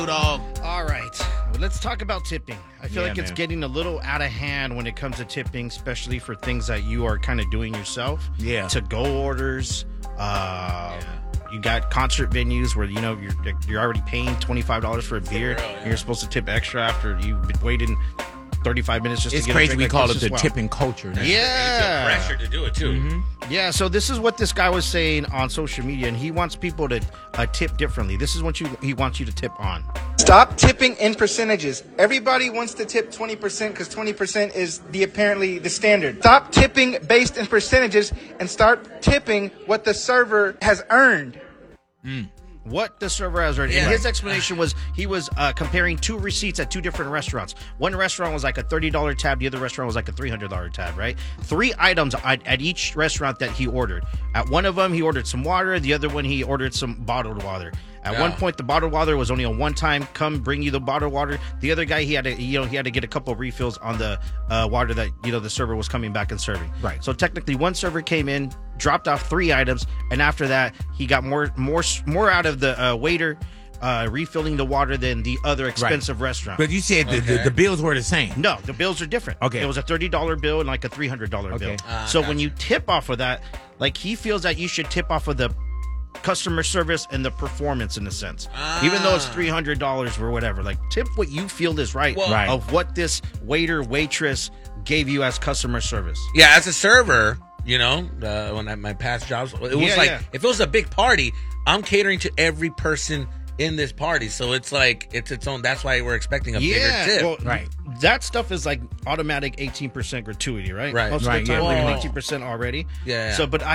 Dog. All right. Well, let's talk about tipping. I feel like it's man. getting a little out of hand when it comes to tipping, especially for things that you are kind of doing yourself. Yeah. To-go orders. You got concert venues where, you're already paying $25 for a beer. And you're supposed to tip extra after you've been waiting 35 minutes just It's to get crazy a we drink. call it the tipping culture. Now. Yeah. You feel pressure to do it, too. Yeah, so this is what this guy was saying on social media, and he wants people to tip differently. This is what he wants you to tip on. Stop tipping in percentages. Everybody wants to tip 20% because 20% is apparently the standard. Stop tipping based in percentages and start tipping what the server has earned. What the server has earned. And his explanation was he was comparing two receipts at two different restaurants. One restaurant was like a $30 tab. The other restaurant was like a $300 tab, right? 3 items at each restaurant that he ordered. At one of them, he ordered some water. The other one, he ordered some bottled water. At one point, the bottled water was only a one-time come bring you the bottled water. The other guy, he had to get a couple of refills on the water that the server was coming back and serving. Right. So technically, one server came in, dropped off 3 items, and after that, he got more out of the waiter refilling the water than the other expensive restaurant. But you said the bills were the same. No, the bills are different. Okay. It was a $30 bill and like a $300 bill. So when you tip off of that, like he feels that you should tip off of the customer service and the performance in a sense. Even though it's $300 or whatever. Like tip what you feel is right, of what this waiter, waitress gave you as customer service. Yeah, as a server, when at my past jobs, it was if it was a big party, I'm catering to every person in this party. So it's like its own. That's why we're expecting a bigger tip. Well, that stuff is like automatic 18% gratuity, right? Right. Most of the time, we're giving 18% already. Yeah. So, but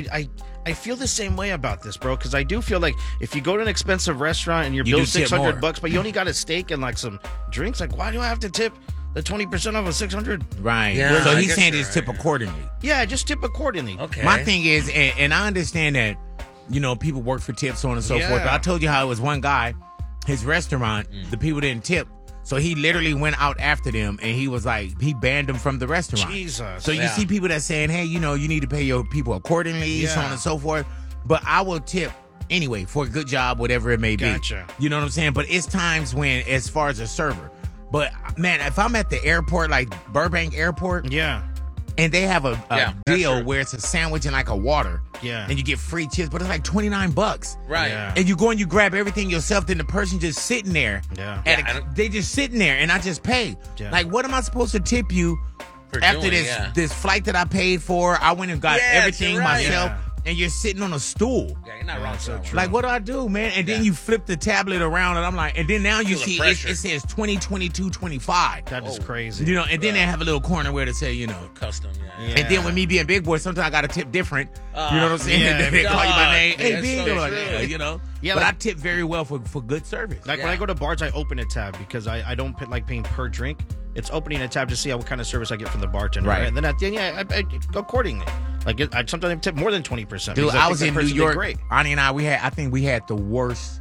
I feel the same way about this, bro, because I do feel like if you go to an expensive restaurant and your bill's $600, but you only got a steak and like some drinks, like why do I have to tip the 20% off of $600? Right. Yeah, so he's saying just tip accordingly. Yeah, just tip accordingly. Okay. My thing is, and I understand that, people work for tips, so on and so forth. But I told you how it was one guy, his restaurant, the people didn't tip. So he literally went out after them, and he was like, he banned them from the restaurant. Jesus. So you see people that saying, hey, you need to pay your people accordingly, so on and so forth. But I will tip anyway for a good job, whatever it may be. Gotcha. You know what I'm saying? But it's times when, as far as a server, but man, if I'm at the airport, like Burbank Airport, and they have a deal where it's a sandwich and like a water, and you get free chips, but it's like $29. Right. Yeah. And you go and you grab everything yourself, then the person just sitting there. They just sitting there, and I just pay. Yeah. Like, what am I supposed to tip you For after doing, this flight that I paid for? I went and got everything you're right. myself, and you're sitting on a stool. Yeah, you're not wrong. So true. Like, what do I do, man? And then you flip the tablet around, and I'm like, and then now you see it says 2022 25. That is crazy. And then they have a little corner where they say, custom. Yeah. And then with me being big boy, sometimes I got to tip different. You know what I'm saying? Yeah, they call you by name. yeah, Hey, that's big. so I'm like, true. Yeah, but like- I tip very well for good service. Like when I go to bars, I open a tab because I don't like paying per drink. It's opening a tab to see what kind of service I get from the bartender. Right. And then at the end, I accordingly. Like sometimes I tip more than 20%. Dude, I was in New York. Great. Ani and I think we had the worst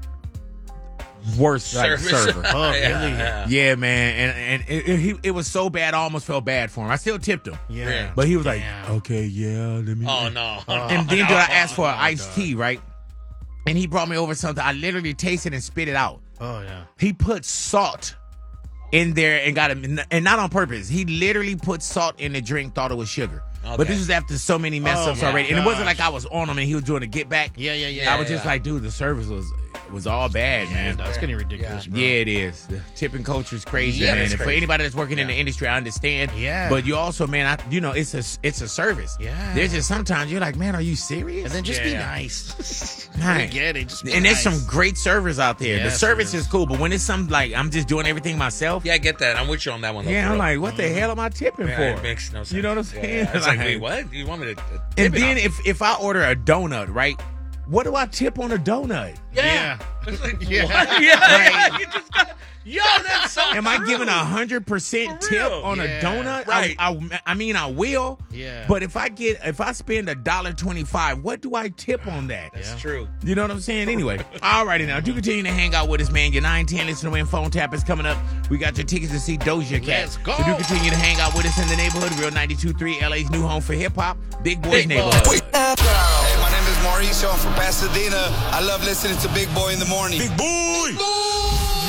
like, server. Oh, really? Yeah, man. And it was so bad, I almost felt bad for him. I still tipped him. Yeah. But he was like, Damn. okay, yeah, let me. Oh no. And then I asked for an iced tea, right? And he brought me over something. I literally tasted and spit it out. Oh, yeah. He put salt in there and got him, and not on purpose. He literally put salt in the drink, thought it was sugar. Okay. But this was after so many mess ups my already. And it wasn't gosh. like I was on him and he was doing a get back. Yeah. I was just like, dude, the service was all bad, man. That's getting ridiculous, bro. Yeah, it is. The tipping culture is crazy, Yeah, man. it's And for crazy. anybody that's working in the industry, I understand. Yeah. But you also, man, it's a service. Yeah. There's just sometimes you're like, man, are you serious? And then just be nice. Right. I get it. Just be And there's nice. some great servers out there. Yes, the service there is cool, but when it's something like I'm just doing everything myself, Yeah, I get that. I'm with you on that one. Though, yeah, for I'm real. like, what the hell am I tipping Yeah, for? it makes no sense. You know what I'm saying? Yeah. It's like, Like- wait, what? You want me to tip And it then off? if I order a donut, right? What do I tip on a donut? Yeah. It's like, Yeah. what? Yeah. You just got, that's so Am I true. giving 100% tip real. on a Yeah. donut? Right. I mean, I will. Yeah. But if I spend $1.25, what do I tip on that? That's true. You know what I'm saying? Anyway, alrighty now. Do continue to hang out with us, man. Your 910 Listen to Win phone tap is coming up. We got your tickets to see Doja Cat. Let's go. So do continue to hang out with us in the neighborhood. Real 92.3, LA's new home for hip hop. Big Boy's Big neighborhood. Boy. Hey, my name is Mauricio. I'm from Pasadena. I love listening to Big Boy in the morning. Big Boy! Real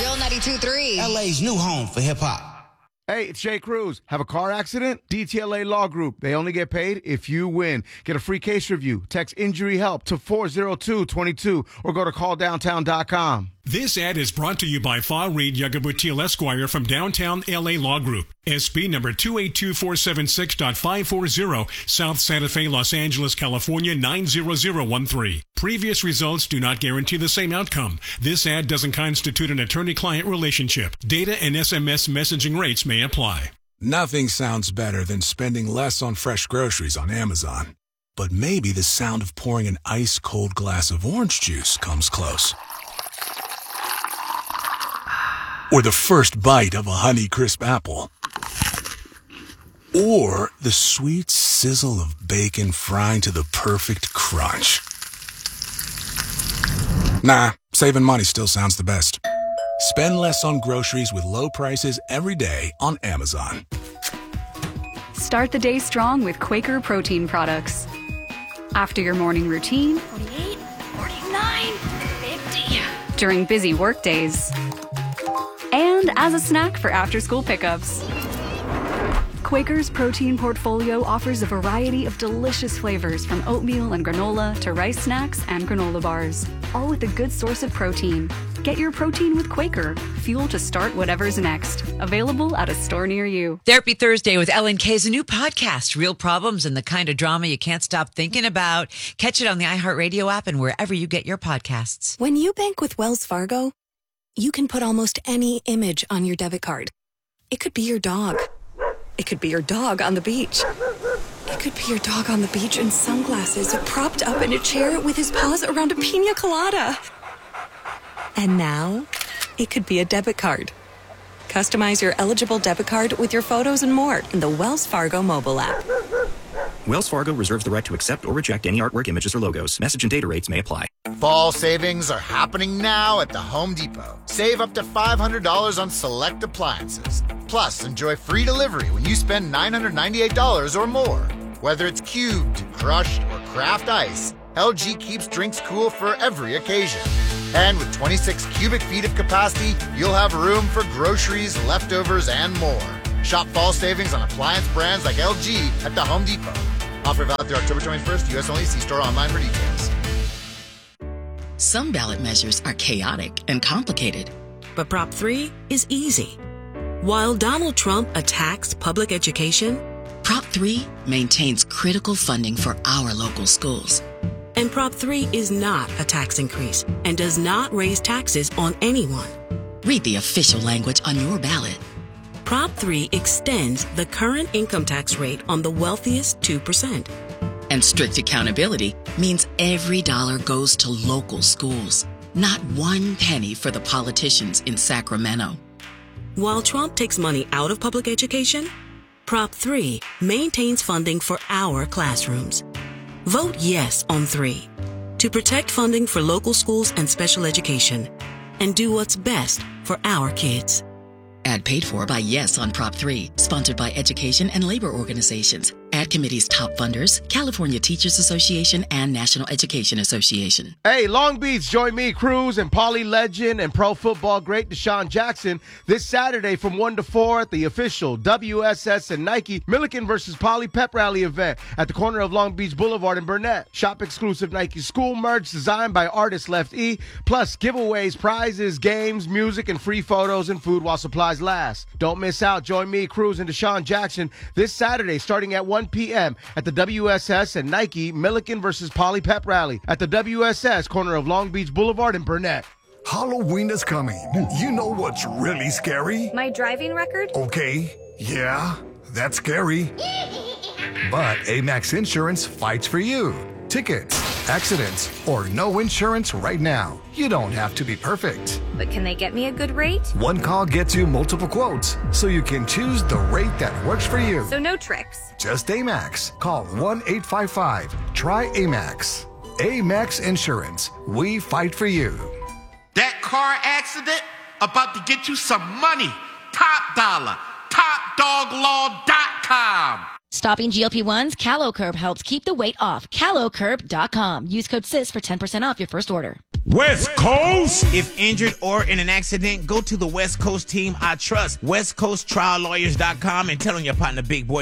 92.3. LA's new home for hip-hop. Hey, it's Jay Cruz. Have a car accident? DTLA Law Group. They only get paid if you win. Get a free case review. Text injury help to 40222 or go to calldowntown.com. This ad is brought to you by Farid Yagabutil Esquire from Downtown LA Law Group. SB number 282476.540, South Santa Fe, Los Angeles, California 90013. Previous results do not guarantee the same outcome. This ad doesn't constitute an attorney-client relationship. Data and SMS messaging rates may apply. Nothing sounds better than spending less on fresh groceries on Amazon. But maybe the sound of pouring an ice-cold glass of orange juice comes close. Or the first bite of a Honeycrisp apple. Or the sweet sizzle of bacon frying to the perfect crunch. Nah, saving money still sounds the best. Spend less on groceries with low prices every day on Amazon. Start the day strong with Quaker protein products. After your morning routine, 48, 49, 50. During busy work days, and as a snack for after-school pickups. Quaker's protein portfolio offers a variety of delicious flavors from oatmeal and granola to rice snacks and granola bars, all with a good source of protein. Get your protein with Quaker, fuel to start whatever's next. Available at a store near you. Therapy Thursday with Ellen K is a new podcast, real problems and the kind of drama you can't stop thinking about. Catch it on the iHeartRadio app and wherever you get your podcasts. When you bank with Wells Fargo, you can put almost any image on your debit card. It could be your dog. It could be your dog on the beach. It could be your dog on the beach in sunglasses, propped up in a chair with his paws around a pina colada. And now, it could be a debit card. Customize your eligible debit card with your photos and more in the Wells Fargo mobile app. Wells Fargo reserves the right to accept or reject any artwork, images, or logos. Message and data rates may apply. Fall savings are happening now at the Home Depot. Save up to $500 on select appliances. Plus, enjoy free delivery when you spend $998 or more. Whether it's cubed, crushed, or craft ice, LG keeps drinks cool for every occasion. And with 26 cubic feet of capacity, you'll have room for groceries, leftovers, and more. Shop fall savings on appliance brands like LG at the Home Depot. Offer valid through October 21st, U.S. only. See store online for details. Some ballot measures are chaotic and complicated, but Prop 3 is easy. While Donald Trump attacks public education, Prop 3 maintains critical funding for our local schools. And Prop 3 is not a tax increase and does not raise taxes on anyone. Read the official language on your ballot. Prop 3 extends the current income tax rate on the wealthiest 2%. And strict accountability means every dollar goes to local schools, not one penny for the politicians in Sacramento. While Trump takes money out of public education, Prop 3 maintains funding for our classrooms. Vote yes on 3 to protect funding for local schools and special education and do what's best for our kids. Ad paid for by Yes on Prop 3, sponsored by education and labor organizations. Ad committee's top funders, California Teachers Association and National Education Association. Hey, Long Beach, join me, Cruz, and Poly legend and pro football great Deshaun Jackson this Saturday from 1 to 4 at the official WSS and Nike Milliken versus Poly Pep Rally event at the corner of Long Beach Boulevard in Burnett. Shop exclusive Nike school merch designed by artist Left E, plus giveaways, prizes, games, music, and free photos and food while supplies last. Don't miss out. Join me, Cruz, and Deshaun Jackson this Saturday starting at 1 p.m. at the WSS and Nike Milliken versus Poly Pep Rally at the WSS corner of Long Beach Boulevard in Burnett. Halloween is coming. You know what's really scary? My driving record? Okay, yeah, that's scary. But Amex Insurance fights for you. Tickets, accidents, or no insurance right now. You don't have to be perfect. But can they get me a good rate? One call gets you multiple quotes, so you can choose the rate that works for you. So no tricks. Just Amex. Call 1-855-TRY-AMEX. Amex Insurance. We fight for you. That car accident about to get you some money. Top dollar. TopDogLaw.com. Stopping GLP-1s? CaloCurb helps keep the weight off. CaloCurb.com. Use code SIS for 10% off your first order. West Coast! If injured or in an accident, go to the West Coast team I trust. WestCoastTrialLawyers.com and tell them your partner Big Boy